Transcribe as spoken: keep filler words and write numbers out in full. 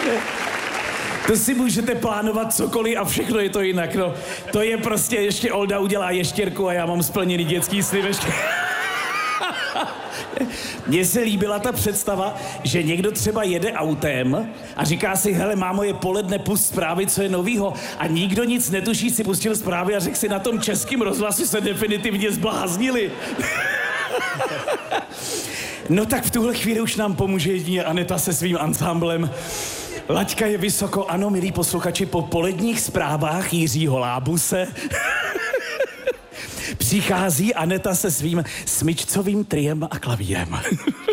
To si můžete plánovat cokoliv a všechno je to jinak, no. To je prostě, ještě Olda udělá ještěrku a já mám splněný dětský slib ještě. Mně se líbila ta představa, že někdo třeba jede autem a říká si, hele, mámo, je poledne, pust zprávy, co je novýho. A nikdo nic netuší, si pustil zprávy a řekl si, na tom českém rozhlasu se definitivně zbláznili. No tak v tuhle chvíli už nám pomůže jedině Aneta se svým ansámblem. Laťka je vysoko, ano, milí posluchači, po poledních zprávách Jiřího Lábuse přichází Aneta se svým smyčcovým triem a klavírem.